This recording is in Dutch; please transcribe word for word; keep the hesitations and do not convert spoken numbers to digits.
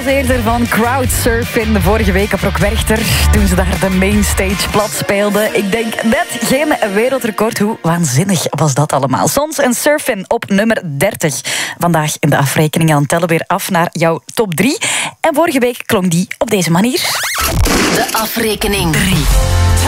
eerder van Crowdsurfing vorige week op Rock Werchter, toen ze daar de mainstage plat speelden. Ik denk net geen wereldrecord. Hoe waanzinnig was dat allemaal? Sons en Surfing op nummer dertig. Vandaag in de afrekening, dan tellen we weer af naar jouw top drie. En vorige week klonk die op deze manier. De afrekening drie.